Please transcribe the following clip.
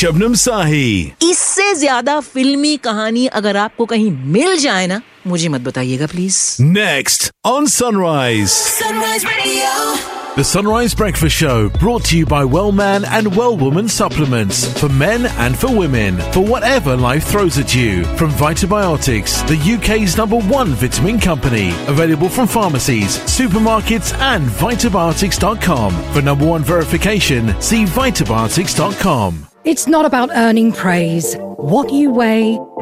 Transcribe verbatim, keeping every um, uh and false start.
शबनम साही। इससे ज्यादा फिल्मी कहानी अगर आपको कहीं मिल जाए ना, मुझे मत बताइएगा please. Next on Sunrise. Sunrise Radio. The Sunrise Breakfast Show, brought to you by Wellman and Wellwoman supplements for men and for women, for whatever life throws at you. From Vitabiotics, the U K's number one vitamin company, available from pharmacies, supermarkets and vitabiotics dot com. For number one verification, see vitabiotics dot com. It's not about earning praise. What you weigh